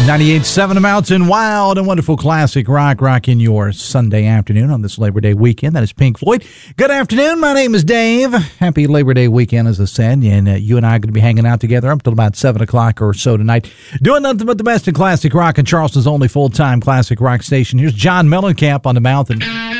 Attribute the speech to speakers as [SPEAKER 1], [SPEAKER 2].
[SPEAKER 1] 98.7 The Mountain, wild and wonderful classic rock, rocking your Sunday afternoon on this Labor Day weekend. That is Pink Floyd. Good afternoon. My name is Dave. Happy Labor Day weekend, as I said. And you and I are going to be hanging out together up until about 7 o'clock or so tonight, doing nothing but the best in classic rock and Charleston's only full-time classic rock station. Here's John Mellencamp on the Mountain.